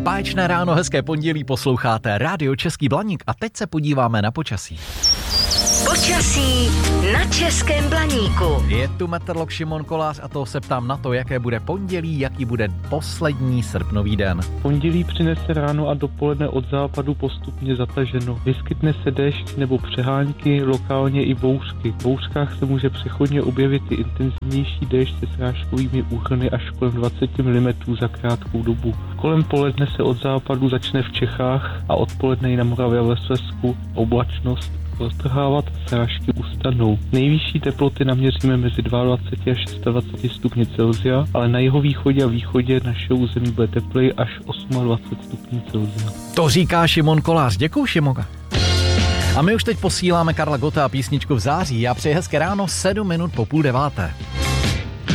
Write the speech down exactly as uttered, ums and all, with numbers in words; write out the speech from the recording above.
Báječné ráno, hezké pondělí, posloucháte Rádio Český Blaník a teď se podíváme na počasí. Počasí na Českém Blaníku. Je tu meteorolog Šimon Kolář a to se ptám na to, jaké bude pondělí, jaký bude poslední srpnový den. Pondělí přinese ráno a dopoledne od západu postupně zataženo. Vyskytne se déšť nebo přehánky, lokálně i bouřky. V bouřkách se může přechodně objevit i intenzivnější déšť se srážkovými úhrny až kolem dvacet milimetrů za krátkou dobu. Kolem poledne se od západu začne v Čechách a odpoledne i na Moravě a ve Slezsku oblačnost roztrhávat, srážky ustanou. Nejvyšší teploty naměříme mezi dvacet dva až dvacet šest stupňů Celsia, ale na jihovýchodě a východě našeho území bude tepleji až dvacet osm stupňů Celsia. To říká Šimon Kolář. Děkuju, Šimoga. A my už teď posíláme Karla Gotta a písničku V září. Já přeji hezké ráno, sedm minut po půl deváté.